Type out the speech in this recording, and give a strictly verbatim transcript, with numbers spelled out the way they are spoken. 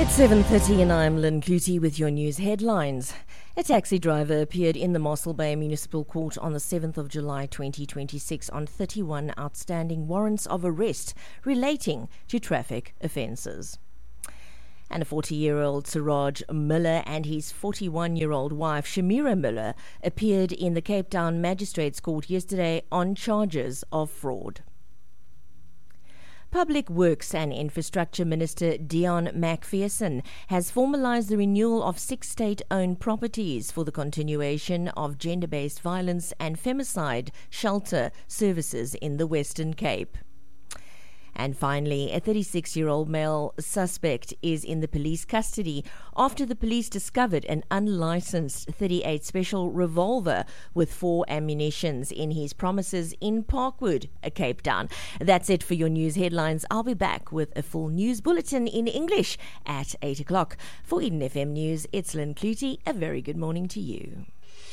It's seven thirty and I'm Lynn Clutie with your news headlines. A taxi driver appeared in the Mossel Bay Municipal Court on the seventh of July twenty twenty-six on thirty-one outstanding warrants of arrest relating to traffic offences. And a forty-year-old Siraj Miller and his forty-one-year-old wife Shamira Miller appeared in the Cape Town Magistrates Court yesterday on charges of fraud. Public Works and Infrastructure Minister Dion McPherson has formalised the renewal of six state-owned properties for the continuation of gender-based violence and femicide shelter services in the Western Cape. And finally, a thirty-six-year-old male suspect is in the police custody after the police discovered an unlicensed thirty-eight special revolver with four ammunitions in his premises in Parkwood, Cape Town. That's it for your news headlines. I'll be back with a full news bulletin in English at eight o'clock. For Eden F M News, it's Lynn Clutie. A very good morning to you.